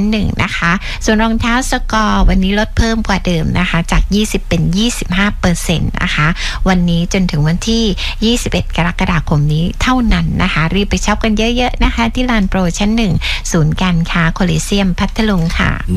1นะคะส่วนรองเท้าสกอร์วันนี้ลดเพิ่มกว่าเดิมนะคะจาก20เป็น 25% นะคะวันนี้จนถึงวันที่21กรกฎาคมนี้เท่านั้นนะคะรีบไปช็อปกันเยอะๆนะคะที่ลานโปรชั้น1ศูนย์การค้าโคลิเซียมพัทลุงค่ะ